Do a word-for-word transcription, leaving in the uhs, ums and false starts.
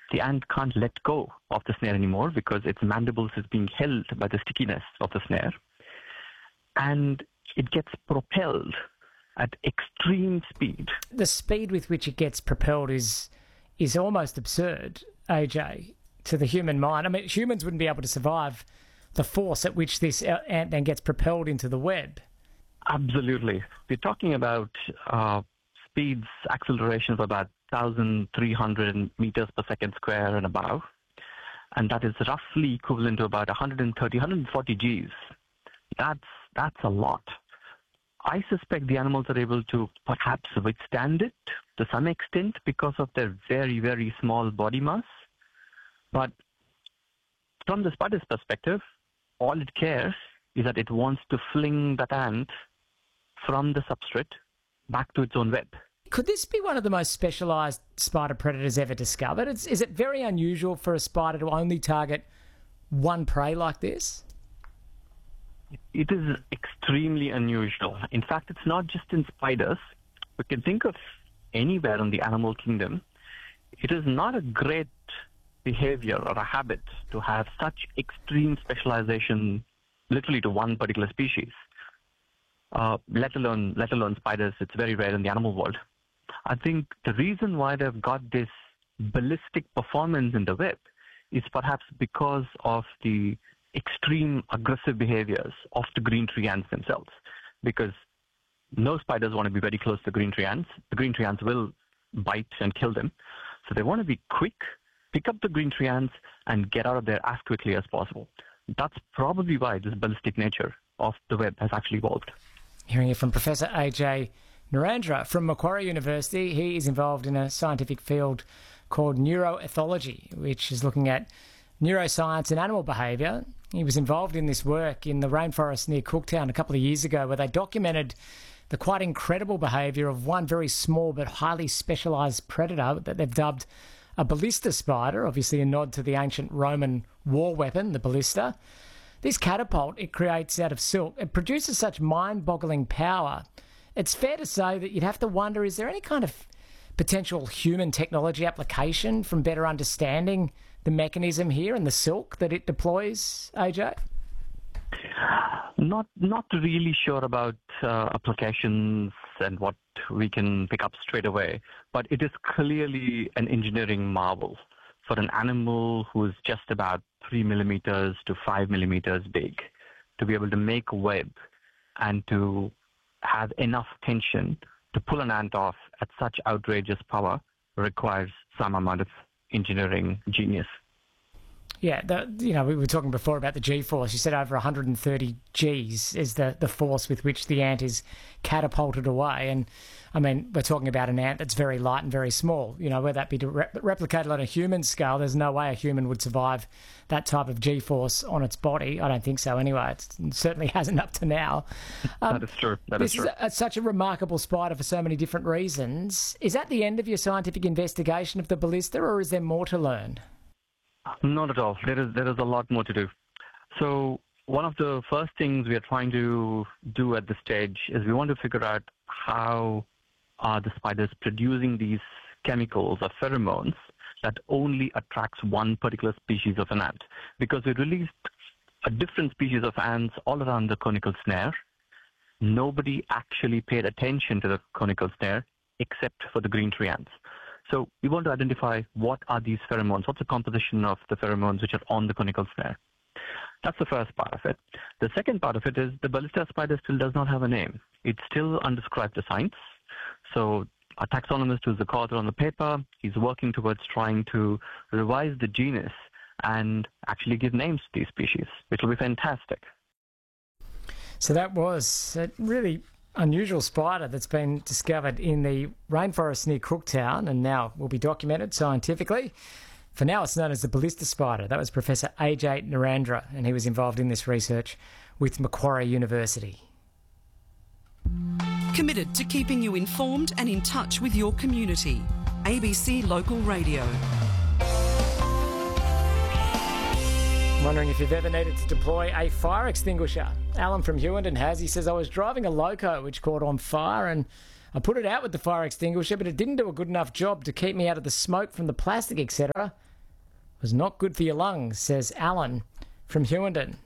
the ant can't let go of the snare anymore because its mandibles is being held by the stickiness of the snare. And it gets propelled at extreme speed. The speed with which it gets propelled is is almost absurd, A J, to the human mind. I mean, humans wouldn't be able to survive the force at which this ant then gets propelled into the web. Absolutely. We're talking about uh, speeds, acceleration of about one thousand three hundred meters per second square and above. And that is roughly equivalent to about one hundred thirty, one hundred forty Gs. That's, that's a lot. I suspect the animals are able to perhaps withstand it to some extent because of their very, very small body mass. But from the spider's perspective, all it cares is that it wants to fling that ant from the substrate back to its own web. Could this be one of the most specialised spider predators ever discovered? It's, is it very unusual for a spider to only target one prey like this? It is extremely unusual. In fact, it's not just in spiders. We can think of anywhere in the animal kingdom. It is not a great behavior or a habit to have such extreme specialization literally to one particular species. Uh, let alone let alone spiders, it's very rare in the animal world. I think the reason why they've got this ballistic performance in the web is perhaps because of the extreme aggressive behaviors of the green tree ants themselves. Because no spiders want to be very close to green tree ants. The green tree ants will bite and kill them. So they want to be quick, pick up the green tree ants, and get out of there as quickly as possible. That's probably why this ballistic nature of the web has actually evolved. Hearing it from Professor A J Narendra from Macquarie University. He is involved in a scientific field called neuroethology, which is looking at neuroscience and animal behaviour. He was involved in this work in the rainforest near Cooktown a couple of years ago, where they documented the quite incredible behaviour of one very small but highly specialised predator that they've dubbed a ballista spider, obviously a nod to the ancient Roman war weapon, the ballista. This catapult it creates out of silk, it produces such mind-boggling power. It's fair to say that you'd have to wonder, is there any kind of potential human technology application from better understanding the mechanism here and the silk that it deploys, A J? Not not really sure about uh, applications and what we can pick up straight away, but it is clearly an engineering marvel for an animal who is just about three millimeters to five millimeters big to be able to make a web and to have enough tension to pull an ant off at such outrageous power requires some amount of engineering genius. Yeah, the, you know, we were talking before about the G-force. You said over one hundred thirty Gs is the, the force with which the ant is catapulted away. And, I mean, we're talking about an ant that's very light and very small. You know, whether that be re- replicated on a human scale, there's no way a human would survive that type of G-force on its body. I don't think so anyway. It's, it certainly hasn't up to now. Um, that is true. That this is true. is a, such a remarkable spider for so many different reasons. Is that the end of your scientific investigation of the ballista, or is there more to learn? Not at all. There is there is a lot more to do. So one of the first things we are trying to do at this stage is we want to figure out how are the spiders producing these chemicals or pheromones that only attracts one particular species of an ant. Because we released a different species of ants all around the conical snare. Nobody actually paid attention to the conical snare except for the green tree ants. So we want to identify what are these pheromones, what's the composition of the pheromones which are on the conical snare. That's the first part of it. The second part of it is the ballista spider still does not have a name. It's still undescribed to science. So our taxonomist, who's the co-author on the paper, he's working towards trying to revise the genus and actually give names to these species, which will be fantastic. So that was a really unusual spider that's been discovered in the rainforest near Cooktown and now will be documented scientifically. For now, it's known as the ballista spider. That was Professor A J Narendra, and he was involved in this research with Macquarie University. Committed to keeping you informed and in touch with your community. A B C Local Radio. Wondering if you've ever needed to deploy a fire extinguisher. Alan from Hewenden has. He says, I was driving a loco which caught on fire and I put it out with the fire extinguisher, but it didn't do a good enough job to keep me out of the smoke from the plastic, et cetera. was not good for your lungs, says Alan from Hewenden.